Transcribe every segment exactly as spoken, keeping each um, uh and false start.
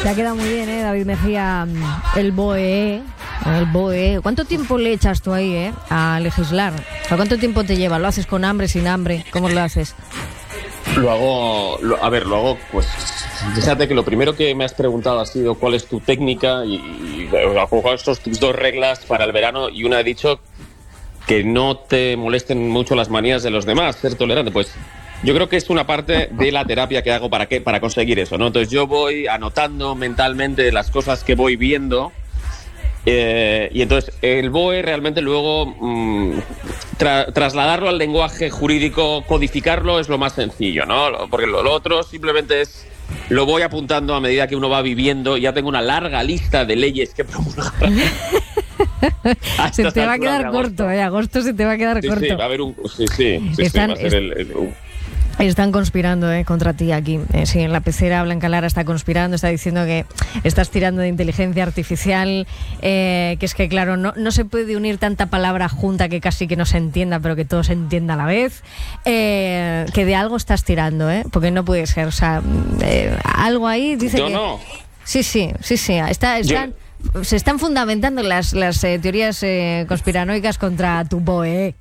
Te ha quedado muy bien, ¿eh, David Mejía? El B O E. El B O E. ¿Cuánto tiempo le echas tú ahí, eh, a legislar? O sea, ¿cuánto tiempo te lleva? ¿Lo haces con hambre, sin hambre? ¿Cómo lo haces? Lo hago, lo, a ver, lo hago, pues, fíjate que lo primero que me has preguntado ha sido cuál es tu técnica y, y cuáles son tus dos reglas para el verano, y una he dicho que no te molesten mucho las manías de los demás, ser tolerante. Pues yo creo que es una parte de la terapia que hago para, qué, para conseguir eso, ¿no? Entonces yo voy anotando mentalmente las cosas que voy viendo. Eh, y entonces el B O E realmente luego mmm, tra- trasladarlo al lenguaje jurídico, codificarlo es lo más sencillo, ¿no? Porque lo, lo otro simplemente es lo voy apuntando a medida que uno va viviendo. Ya tengo una larga lista de leyes que promulgar. Se te va a quedar corto, eh, agosto se te va a quedar sí, corto. Sí, va a haber un, sí, sí, sí, Están, sí, va a ser el, el, un... Están conspirando eh, contra ti aquí. Eh, sí, en la pecera Blanca Lara está conspirando, está diciendo que estás tirando de inteligencia artificial, eh, que es que, claro, no, no se puede unir tanta palabra junta que casi que no se entienda, pero que todo se entienda a la vez. Eh, que de algo estás tirando, ¿eh? Porque no puede ser. O sea, eh, algo ahí dice Yo que... no. Sí, sí, sí, sí. Está, están... Yo... Se están fundamentando las, las eh, teorías eh, conspiranoicas contra tu B O E.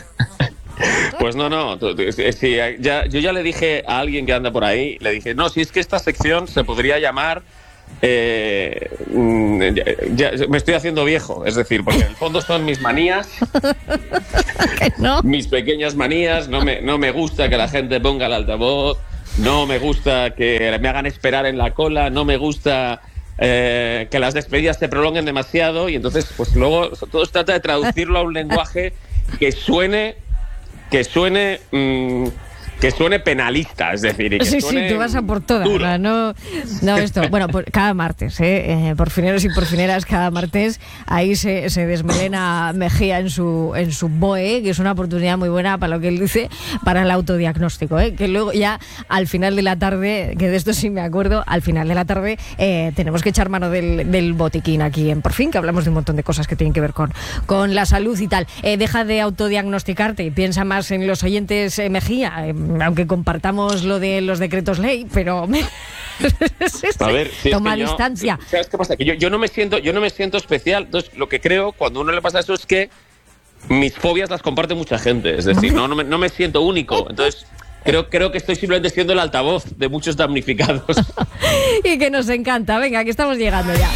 Pues no, no. Sí, ya, yo ya le dije a alguien que anda por ahí, le dije, no, si es que esta sección se podría llamar... Eh, ya, ya, me estoy haciendo viejo, es decir, porque en el fondo son mis manías, ¿no? Mis pequeñas manías. No me, no me gusta que la gente ponga el altavoz, no me gusta que me hagan esperar en la cola, no me gusta... Eh, que las despedidas se prolonguen demasiado, y entonces pues luego todo se trata de traducirlo a un lenguaje que suene que suene mmm, que suene penalista, es decir, y que sí, suene sí, tú vas a por todas, duro. no, no esto, bueno, por, cada martes, ¿eh? Eh, porfineros y porfineras, cada martes ahí se, se desmelena Mejía en su en su B O E, que es una oportunidad muy buena para lo que él dice, para el autodiagnóstico, ¿eh? Que luego ya al final de la tarde, que de esto sí me acuerdo, al final de la tarde eh, tenemos que echar mano del, del botiquín aquí en Por Fin, que hablamos de un montón de cosas que tienen que ver con, con la salud y tal. Eh, deja de autodiagnosticarte y piensa más en los oyentes, eh, Mejía, eh, aunque compartamos lo de los decretos ley, pero a ver, si toma es que yo, distancia. ¿Sabes qué pasa? Que yo, yo no me siento, yo no me siento especial. Entonces, lo que creo cuando a uno le pasa eso es que mis fobias las comparte mucha gente. Es decir, no, no me, no me siento único. Entonces, creo, creo que estoy simplemente siendo el altavoz de muchos damnificados. Y que nos encanta. Venga, que estamos llegando ya.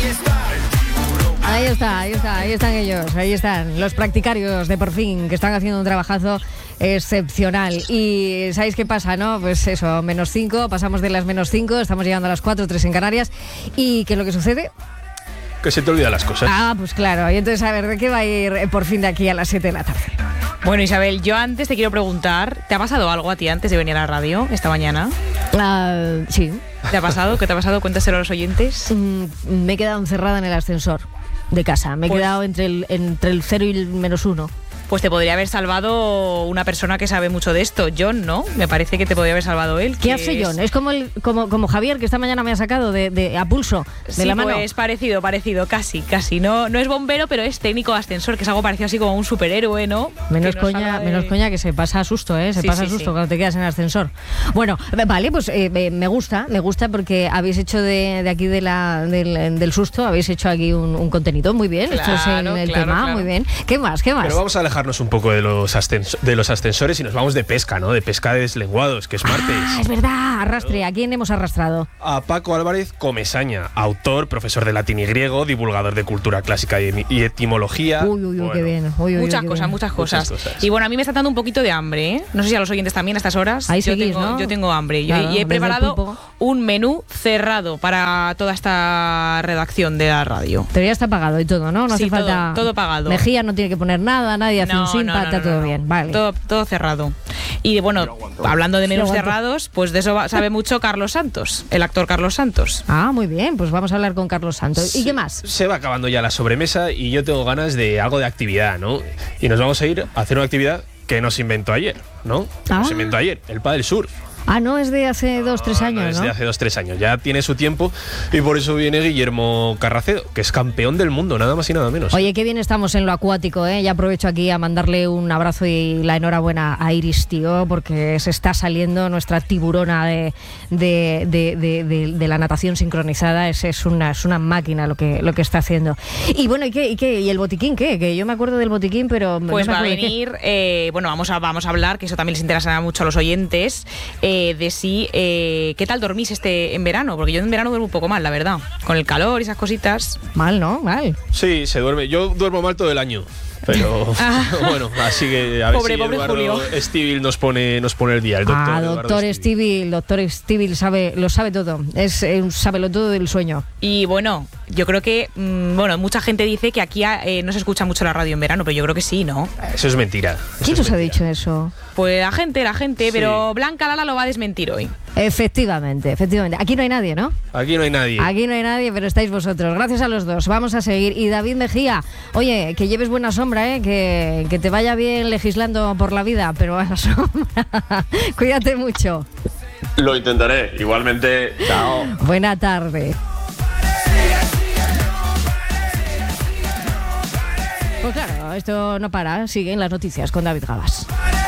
Ahí está, ahí está, ahí están ellos, ahí están los practicarios de Por Fin, que están haciendo un trabajazo excepcional. Y ¿sabéis qué pasa, no? Pues eso, menos cinco, pasamos de las menos cinco, estamos llegando a las cuatro, tres en Canarias. ¿Y qué es lo que sucede? Que se te olvidan las cosas. Ah, pues claro. Y entonces, a ver, ¿de qué va a ir Por Fin de aquí a las siete de la tarde? Bueno, Isabel, yo antes te quiero preguntar, ¿te ha pasado algo a ti antes de venir a la radio esta mañana? Uh, sí. ¿Te ha pasado? ¿Qué te ha pasado? Cuéntaselo a los oyentes. Mm, me he quedado encerrada en el ascensor de casa. Me he pues, quedado entre el, entre el cero y el menos uno. Pues te podría haber salvado una persona que sabe mucho de esto. John, ¿no? Me parece que te podría haber salvado él. ¿Qué hace John? Es como, el, como, como Javier, que esta mañana me ha sacado de, de a pulso, de sí, la mano. Pues parecido, parecido, casi, casi. No, no es bombero, pero es técnico de ascensor, que es algo parecido así como un superhéroe, ¿no? Menos que coña, de... menos coña que se pasa susto, ¿eh? Se sí, pasa sí, susto sí. cuando te quedas en el ascensor. Bueno, vale, pues eh, me gusta, me gusta porque habéis hecho de, de aquí de la, del, del susto, habéis hecho aquí un, un contenido muy bien. Claro, Esto es el, el claro, tema, claro. muy bien. ¿Qué más? ¿Qué más? Pero vamos a alejarnos un poco de los Ascens- de los ascensores y nos vamos de pesca, ¿no? De pesca de deslenguados, que es martes. Ah, es verdad, arrastre. ¿A quién hemos arrastrado? A Paco Álvarez Comesaña, autor, profesor de latín y griego, divulgador de cultura clásica y, y etimología. Uy, uy, uy, bueno, qué bien. Uy, uy, muchas uy, cosas, bien. muchas cosas, muchas cosas. Y bueno, a mí me está dando un poquito de hambre, ¿eh? No sé si a los oyentes también a estas horas. Ahí yo, seguís, tengo, ¿no? yo tengo hambre. Claro, y he desde el preparado pulpo. un menú cerrado para toda esta redacción de la radio. Pero ya está pagado y todo, ¿no? No Sí, hace todo, falta. todo pagado. Mejía no tiene que poner nada, nadie hace No, un simpa, no, no, está no, todo no. bien. Vale. Todo, todo cerrado. Y bueno, hablando de menús Sí, aguanto. cerrados, pues de eso va- sabe mucho Carlos Santos, el actor Carlos Santos. Ah, muy bien, pues vamos a hablar con Carlos Santos. ¿Y qué más? Se va acabando ya la sobremesa y yo tengo ganas de algo de actividad, ¿no? Y nos vamos a ir a hacer una actividad que nos inventó ayer, ¿no? Ah. Nos inventó ayer, el pádel surf. Ah, no, es de hace No, dos, tres años, no ¿no? es de hace dos, tres años. Ya tiene su tiempo y por eso viene Guillermo Carracedo, que es campeón del mundo, nada más y nada menos. Oye, qué bien estamos en lo acuático, ¿eh? Ya aprovecho aquí a mandarle un abrazo y la enhorabuena a Iris, tío, porque se está saliendo nuestra tiburona de, de, de, de, de, de la natación sincronizada. Es, es, una, es una máquina lo que, lo que está haciendo. Y bueno, ¿y qué? ¿Y qué? ¿Y el botiquín qué? Que yo me acuerdo del botiquín, pero... Pues no me va a acuerdo de qué. venir, eh, bueno, vamos a, vamos a hablar, que eso también les interesará mucho a los oyentes, eh, de si, eh, ¿qué tal dormís este en verano? Porque yo en verano duermo un poco mal, la verdad. Con el calor y esas cositas. Mal, ¿no? Mal. Sí, se duerme. Yo duermo mal todo el año. Pero bueno, así que a ver Pobre, si pobre Eduardo Julio. Estíbil nos pone, nos pone el día. El doctor ah, Eduardo doctor Estíbil, doctor Estíbil sabe, lo sabe todo. Es eh, sabe lo todo del sueño. Y bueno, yo creo que, mmm, bueno, mucha gente dice que aquí eh, no se escucha mucho la radio en verano, pero yo creo que sí, ¿no? Eso es mentira. Eso ¿Quién es nos ha mentira. dicho eso? Pues la gente, la gente, Sí. pero Blanca Lala lo va a desmentir hoy. Efectivamente, efectivamente. Aquí no hay nadie, ¿no? Aquí no hay nadie. Aquí no hay nadie, pero estáis vosotros. Gracias a los dos. Vamos a seguir. Y David Mejía, oye, que lleves buena sombra, ¿eh? Que, que te vaya bien legislando por la vida, pero a la sombra. Cuídate mucho. Lo intentaré. Igualmente, chao. Buena tarde. Pues claro, esto no para. Siguen las noticias con David Gabas.